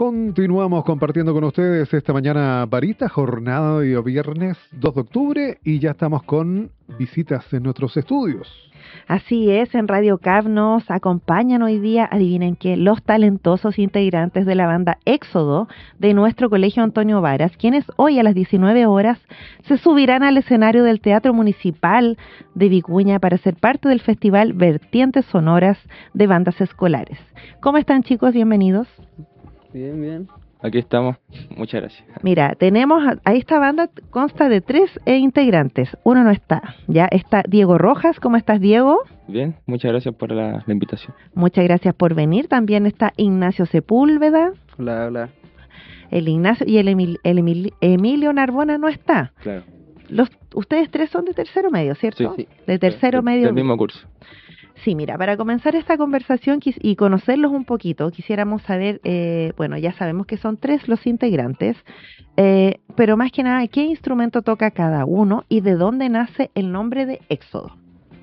Continuamos compartiendo con ustedes esta mañana varita, jornada de viernes 2 de octubre y ya estamos con visitas en nuestros estudios. Así es, en Radio CAV nos acompañan hoy día, adivinen qué, los talentosos integrantes de la banda Éxodo de nuestro Colegio Antonio Varas, quienes hoy a las 19 horas se subirán al escenario del Teatro Municipal de Vicuña para ser parte del festival Vertientes Sonoras de Bandas Escolares. ¿Cómo están, chicos? Bienvenidos. Bien, bien. Aquí estamos, muchas gracias. Mira, tenemos a esta banda, consta de 3 integrantes, uno no está, ya está Diego Rojas. ¿Cómo estás, Diego? Bien, muchas gracias por la invitación. Muchas gracias por venir. También está Ignacio Sepúlveda. Hola, hola. El Ignacio y el Emilio Narbona no está. Claro. Ustedes 3 son de tercero medio, ¿cierto? Sí. De tercero medio. Del mismo curso. Sí, mira, para comenzar esta conversación y conocerlos un poquito, quisiéramos saber, bueno, ya sabemos que son 3 los integrantes, pero más que nada, ¿qué instrumento toca cada uno y de dónde nace el nombre de Éxodo?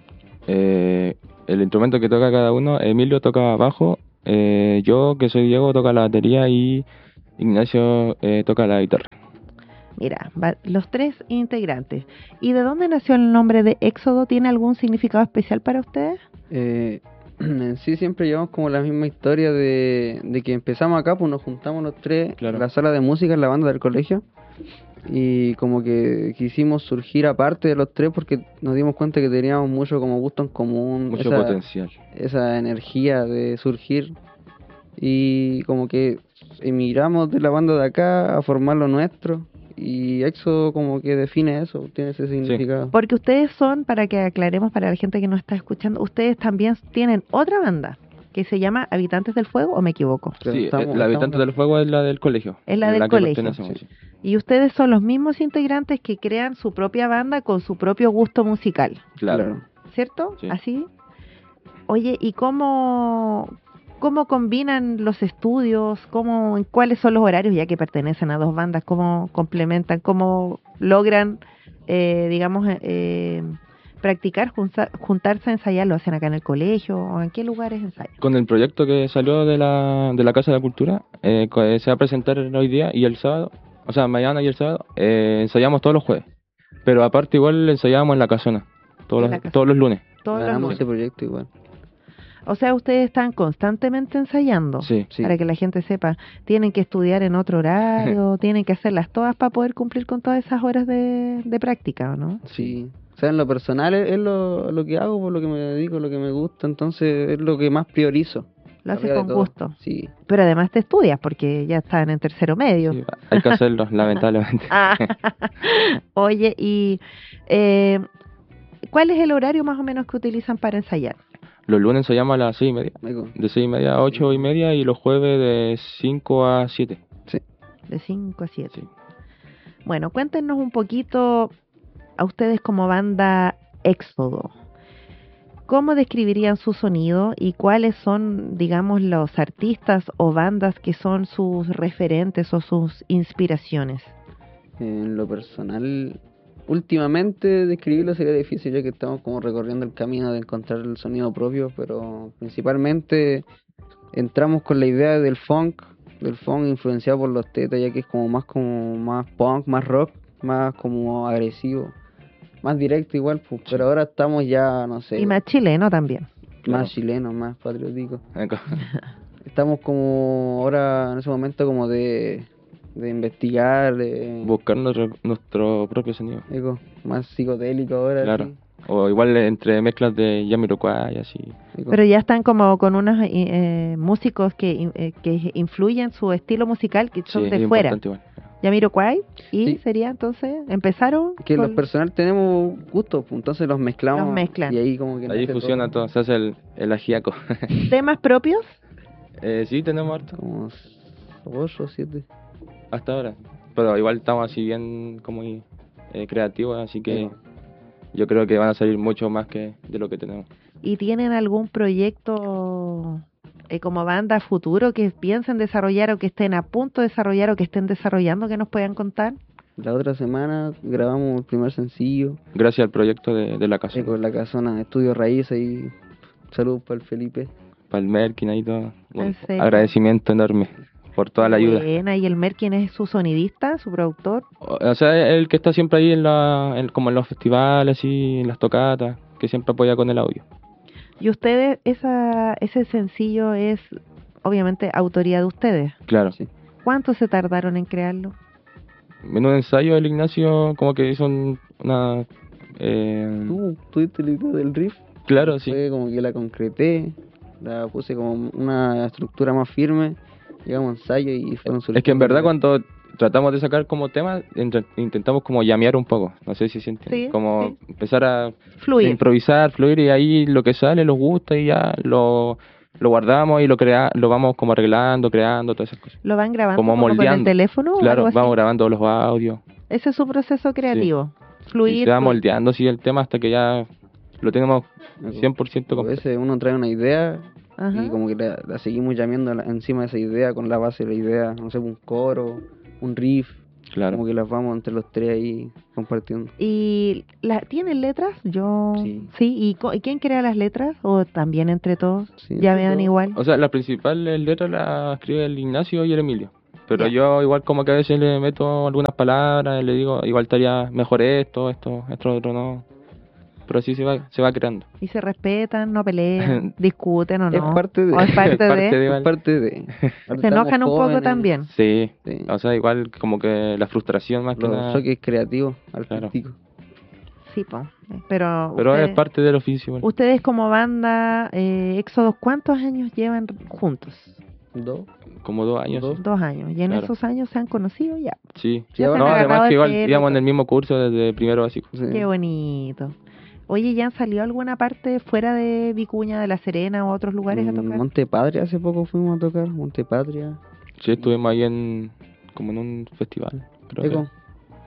El instrumento que toca cada uno, Emilio toca bajo, yo que soy Diego toca la batería y Ignacio toca la guitarra. Mira, los 3 integrantes. ¿Y de dónde nació el nombre de Éxodo? ¿Tiene algún significado especial para ustedes? En sí siempre llevamos como la misma historia de que empezamos acá, pues nos juntamos los 3 Claro. en la sala de música en la banda del colegio y como que quisimos surgir aparte de los 3 porque nos dimos cuenta que teníamos mucho como gusto en común, Mucho potencial. esa energía de surgir y como que emigramos de la banda de acá a formar lo nuestro. Y Éxodo como que define eso, tiene ese significado. Porque ustedes son, para que aclaremos para la gente que no está escuchando, ustedes también tienen otra banda que se llama Habitantes del Fuego, ¿o me equivoco? Sí, la Habitantes del Fuego es la del colegio. Es la del que colegio. pertenecemos, sí. Y ustedes son los mismos integrantes que crean su propia banda con su propio gusto musical, Claro. ¿cierto? Sí. ¿Así? Oye, ¿y cómo combinan los estudios? ¿Cuáles son los horarios, ya que pertenecen a 2 bandas? ¿Cómo complementan? ¿Cómo logran, practicar, juntarse a ensayar? ¿Lo hacen acá en el colegio? ¿O en qué lugares ensayan? Con el proyecto que salió de la Casa de la Cultura, se va a presentar hoy día y el sábado, o sea, mañana y el sábado, ensayamos todos los jueves. Pero aparte igual ensayábamos en la casona, todos los lunes. Todos los Ganamos lunes. ese proyecto igual. O sea, ustedes están constantemente ensayando, Sí. para que la gente sepa. Tienen que estudiar en otro horario, tienen que hacerlas todas para poder cumplir con todas esas horas de práctica, ¿o no? Sí. O sea, en lo personal es lo que hago, por lo que me dedico, lo que me gusta, entonces es lo que más priorizo. Lo haces Arriba de con todo. gusto. Sí. Pero además te estudias, porque ya están en tercero medio. Sí, hay que hacerlo, lamentablemente. Ah, oye, y ¿cuál es el horario más o menos que utilizan para ensayar? Los lunes ensayamos a las 6:30, Amigo. de 6:30 a 8:30 y los jueves de 5 a 7. De 5 a 7. Sí. Bueno, cuéntenos un poquito a ustedes como banda Éxodo. ¿Cómo describirían su sonido y cuáles son, digamos, los artistas o bandas que son sus referentes o sus inspiraciones? En lo personal, últimamente describirlo sería difícil ya que estamos como recorriendo el camino de encontrar el sonido propio, pero principalmente entramos con la idea del funk influenciado por los Tetas, ya que es como más punk, más rock, más como agresivo, más directo igual, pues, pero ahora estamos ya, no sé, Y más chileno también. más chilenos, más patrióticos. Estamos como ahora en ese momento como de investigar, de Buscar nuestro propio sonido. algo más psicodélico ahora. Claro. Sí. O igual entre mezclas de Jamiroquai y así. Algo. Pero ya están como con unos músicos que influyen su estilo musical, que son Sí, de es fuera. importante igual. Jamiroquai, y Sí. sería entonces, empezaron Que en con- lo personal tenemos gustos, pues, entonces los mezclamos. Los mezclan. Y ahí como que Ahí nace fusiona todo, se hace el ajiaco. temas propios. Sí, tenemos harto, Como 8 o 7. hasta ahora. Pero igual estamos así bien como creativos, así que yo creo que van a salir mucho más que de lo que tenemos. ¿Y tienen algún proyecto como banda futuro que piensen desarrollar o que estén a punto de desarrollar o que estén desarrollando que nos puedan contar? La otra semana grabamos el primer sencillo Gracias al proyecto de la casa. con la casona Estudio Raíz y saludos para el Felipe. Para el Merkin ahí todo. Un Perfecto. agradecimiento enorme. por toda la ayuda. Buena, ¿y el Mer quién es su sonidista, su productor? O sea, el que está siempre ahí como en los festivales y en las tocatas, que siempre apoya con el audio. Y ustedes, ese sencillo es obviamente autoría de ustedes. Claro. Sí. ¿Cuánto se tardaron en crearlo? En un ensayo el Ignacio como que hizo una... Tú tuviste la idea del riff. Claro, sí. Fue como que la concreté, la puse como una estructura más firme, llegamos a un ensayo y fueron Es que en verdad surgiendo cuando tratamos de sacar como temas, intentamos como llamear un poco, no sé si se entiende, Sí, como sí. empezar a Fluir. improvisar, fluir y ahí lo que sale nos gusta y ya lo guardamos y lo vamos como arreglando, creando, todas esas cosas. ¿Lo van grabando Como como con el moldeando. teléfono o Claro, algo así? vamos grabando los audios Ese es su proceso creativo. y Fluir. se va fluir. moldeando así el tema hasta que ya lo tenemos algo. 100% A completo. veces uno trae una idea Ajá. y como que la seguimos llameando encima de esa idea, con la base de la idea, no sé, un coro, un riff, Claro. como que las vamos entre los tres ahí compartiendo. ¿Y ¿tienen letras? Yo Sí. ¿Y quién crea las letras? ¿O también entre todos? Sí, ¿Ya entre vean todos. igual? O sea, la principal letra la escribe el Ignacio y el Emilio. Pero Ya. yo igual como que a veces le meto algunas palabras, le digo, igual estaría mejor esto, otro no. Pero así se va creando. ¿Y se respetan, no pelean, discuten o Es no? parte de- ¿O es parte Parte de? de- Es Vale. parte de... ¿Se enojan un poco jóvenes, también? Sí. Sí. O sea, igual como que la frustración más que Los nada. choques creativos, artísticos. Sí, po. Pero Pero ustedes, es parte del oficio. igual. ustedes como banda Éxodos, ¿cuántos años llevan juntos? Dos. Como 2 años. Dos. Sí. 2 años. ¿Y en Claro. esos años se han conocido ya? Sí. Ya se han No, agarrado además de que igual pelo y íbamos en todo. el mismo curso desde primero básico. Sí. Qué bonito. Oye, ¿ya han salido a alguna parte fuera de Vicuña, de La Serena o otros lugares a tocar? Monte Patria hace poco fuimos a tocar, Monte Patria. Sí, estuvimos ahí como en un festival. Creo que. Eco.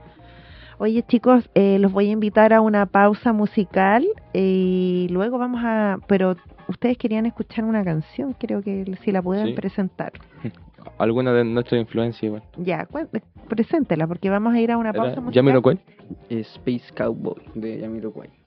Oye, chicos, los voy a invitar a una pausa musical y luego vamos a... Pero ustedes querían escuchar una canción, creo que si la pueden Sí. presentar. Alguna de nuestra influencia igual. Ya, preséntela porque vamos a ir a una pausa ¿Era musical. Jamiroquai? Space Cowboy de Jamiroquai.